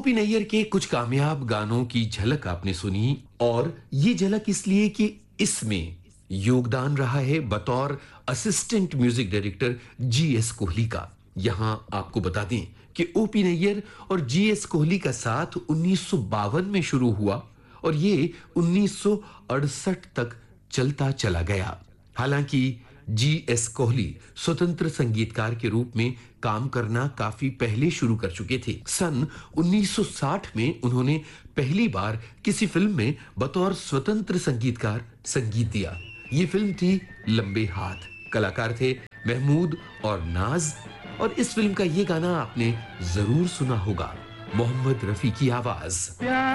OP Nayyar के कुछ कामयाब गानों की झलक आपने सुनी और ये झलक इसलिए कि इसमें योगदान रहा है बतौर assistant music director GS Kohli का। यहां आपको बता दें कि ओपी नैयर और जीएस कोहली का साथ 1952 में शुरू हुआ और ये 1968 तक चलता चला गया। हालांकि जीएस कोहली स्वतंत्र संगीतकार के रूप में काम करना काफी पहले शुरू कर चुके थे। सन 1960 में उन्होंने पहली बार किसी फिल्म में बतौर स्वतंत्र संगीतकार संगीत दिया। ये फिल्म थी लंबे हाथ। कलाकार थे महमूद और नाज और इस फिल्म का ये गाना आपने जरूर सुना होगा। मोहम्मद रफी की आवाज।